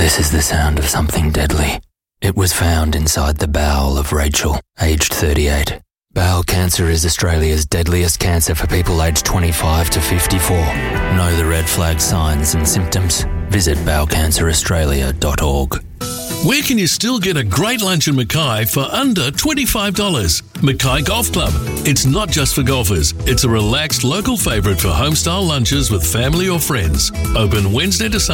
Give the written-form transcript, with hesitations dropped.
This is the sound of something deadly. It was found inside the bowel of Rachel, aged 38. Bowel cancer is Australia's deadliest cancer for people aged 25 to 54. Know the red flag signs and symptoms? Visit bowelcanceraustralia.org. Where can you still get a great lunch in Mackay for under $25? Mackay Golf Club. It's not just for golfers. It's a relaxed local favourite for homestyle lunches with family or friends. Open Wednesday to Sunday.